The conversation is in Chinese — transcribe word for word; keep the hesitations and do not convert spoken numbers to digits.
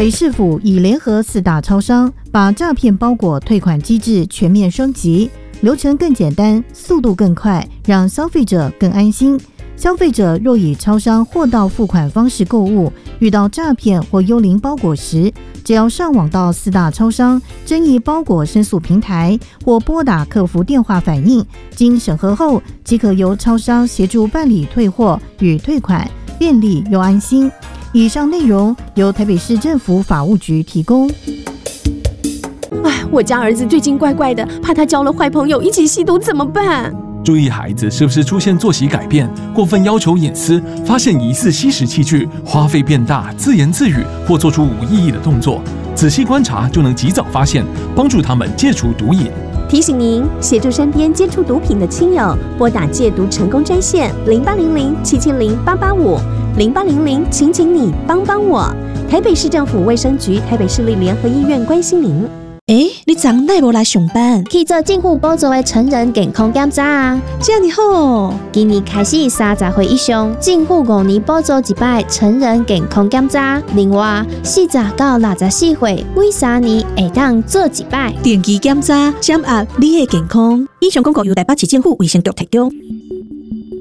北市府已联合四大超商，把诈骗包裹退款机制全面升级，流程更简单，速度更快，让消费者更安心。消费者若以超商货到付款方式购物，遇到诈骗或幽灵包裹时，只要上网到四大超商争议包裹申诉平台，或拨打客服电话反映，经审核后即可由超商协助办理退货与退款，便利又安心。以上内容由台北市政府法务局提供。 哎，我家儿子最近怪怪的，怕他交了坏朋友一起吸毒怎么办？ 注意孩子是不是出现作息改变、过分要求隐私、发现疑似吸食器具、花费变大、自言自语或做出无意义的动作，仔细观察就能及早发现，帮助他们戒除毒瘾。 提醒您，协助身边接触毒品的亲友，拨打戒毒成功专线零八零零七七零八八五零八零零，请请你帮帮我。台北市政府卫生局、台北市立联合医院关心您。 诶，你昨哪无来上班？ 去做政府补助的成人健康检查啊！ 这样好， 今年开始三十岁以上，政府五年补助一摆成人健康检查。另外，四十到六十四岁，每三年会当做一摆定期检查，掌握你的健康。以上广告由台北市政府卫生局提供。